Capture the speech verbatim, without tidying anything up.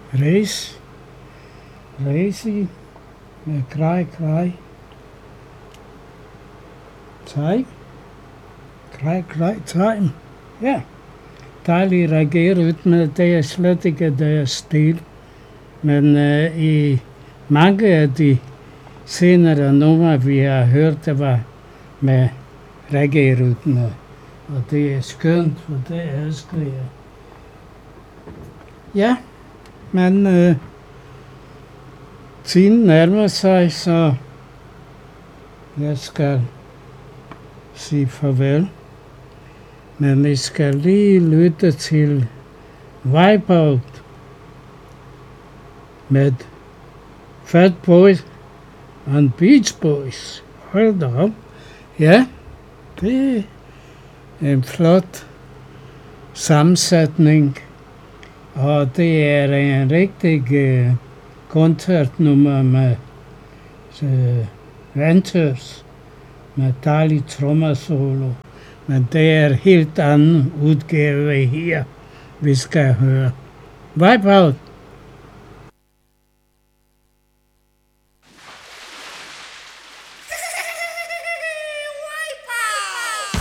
Race. Racy. Med Cry Cry. Time. Cry Cry Time. Ja. Dejlig reggae-rytme, det er slet ikke deres stil. Men øh, i mange af de senere numre, vi har hørt, det var med reggae-rytme. Og det er skønt, for det elsker jeg. Ja, men øh, tiden nærmer sig, så jeg skal sige farvel. Men vi skal lige lytte til Wipeout med Fat Boys and Beach Boys. Hold da op. Ja, det er en flot sammensætning, og det er en rigtig uh, koncertnummer med uh, Ventures, med dejlig trommersolo. Men det er en helt anden udgave her, vi skal høre. Wipeout.